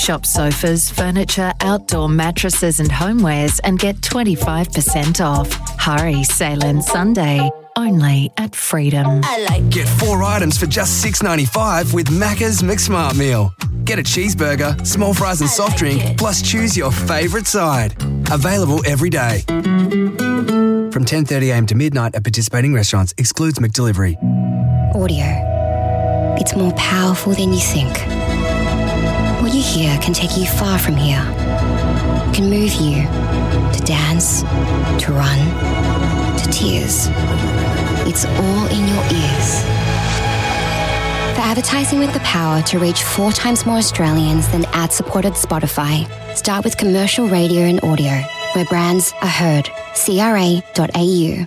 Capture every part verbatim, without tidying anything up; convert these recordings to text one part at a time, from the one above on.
Shop sofas, furniture, outdoor mattresses and homewares and get twenty-five percent off. Hurry, sale ends Sunday. Only at Freedom. I like Get four items for just six dollars ninety-five with Macca's McSmart Meal. Get a cheeseburger, small fries and soft drink, it. plus choose your favourite side. Available every day. From ten thirty a m to midnight at participating restaurants. Excludes McDelivery. Audio. It's more powerful than you think. What you hear can take you far from here. It can move you to dance, to run, to tears. It's all in your ears. For advertising with the power to reach four times more Australians than ad-supported Spotify, start with commercial radio and audio, where brands are heard. C R A dot A U.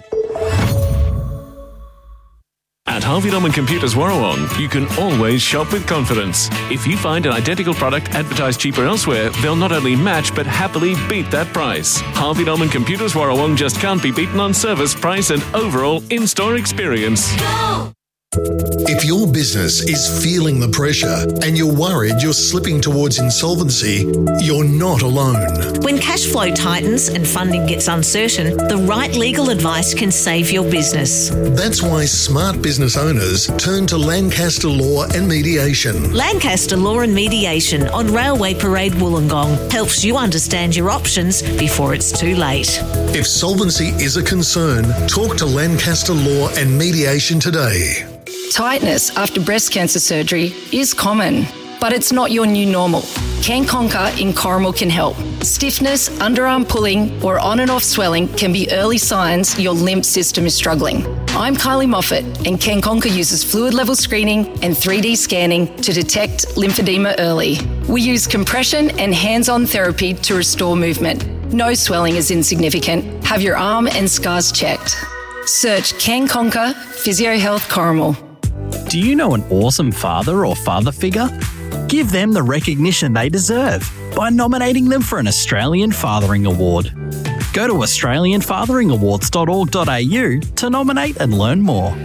At Harvey Norman Computers Warrawong, you can always shop with confidence. If you find an identical product advertised cheaper elsewhere, they'll not only match but happily beat that price. Harvey Norman Computers Warrawong just can't be beaten on service, price and overall in-store experience. Go! If your business is feeling the pressure and you're worried you're slipping towards insolvency, you're not alone. When cash flow tightens and funding gets uncertain, the right legal advice can save your business. That's why smart business owners turn to Lancaster Law and Mediation. Lancaster Law and Mediation on Railway Parade Wollongong helps you understand your options before it's too late. If solvency is a concern, talk to Lancaster Law and Mediation today. Tightness after breast cancer surgery is common, but it's not your new normal. Can Conquer in Corrimal can help. Stiffness, underarm pulling, or on and off swelling can be early signs your lymph system is struggling. I'm Kylie Moffat, and Can Conquer uses fluid level screening and three D scanning to detect lymphedema early. We use compression and hands-on therapy to restore movement. No swelling is insignificant. Have your arm and scars checked. Search Can Conquer Physio Health Corrimal. Do you know an awesome father or father figure? Give them the recognition they deserve by nominating them for an Australian Fathering Award. Go to australian fathering awards dot org dot a u to nominate and learn more.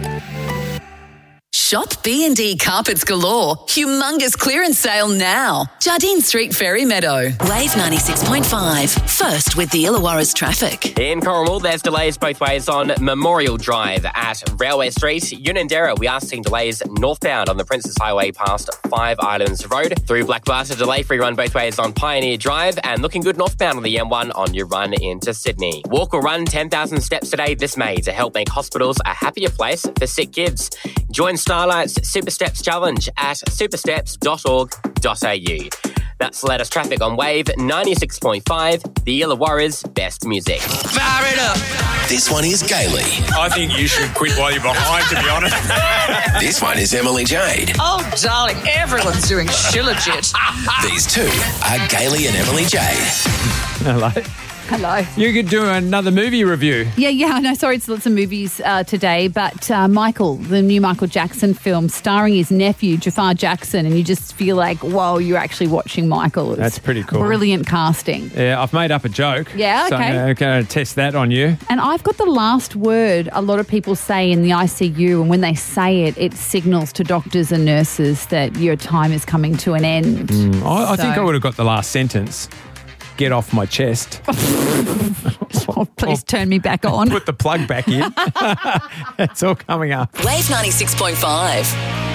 Shop B and D Carpets Galore. Humongous clearance sale now. Jardine Street, Ferry Meadow. Wave ninety-six point five. First with the Illawarra's traffic. In Corrimal, there's delays both ways on Memorial Drive at Railway Street. Unanderra, we are seeing delays northbound on the Princes Highway past Five Islands Road. Through Blackwater, delay-free run both ways on Pioneer Drive and looking good northbound on the M one on your run into Sydney. Walk or run ten thousand steps today this May to help make hospitals a happier place for sick kids. Join Starlight's Super Steps Challenge at supersteps dot org dot a u. That's the latest traffic on Wave ninety-six point five, the Illawarra's best music. Fire it up! This one is Gayley. I think you should quit while you're behind, to be honest. This one is Emily Jade. Oh, darling, everyone's doing shilajit. These two are Gayley and Emily Jade. Hello. Hello. You could do another movie review. Yeah, yeah, I know. Sorry, it's lots of movies uh, today, but uh, Michael, the new Michael Jackson film starring his nephew, Jafar Jackson, and you just feel like, whoa, you're actually watching Michael. It's That's pretty cool. Brilliant casting. Yeah, I've made up a joke. Yeah, so okay. I'm going to test that on you. And I've got the last word a lot of people say in the I C U, and when they say it, it signals to doctors and nurses that your time is coming to an end. Mm, I, I So- think I would have got the last sentence. Get off my chest. Oh, please turn me back on. Put the plug back in. It's all coming up. Wave ninety-six point five.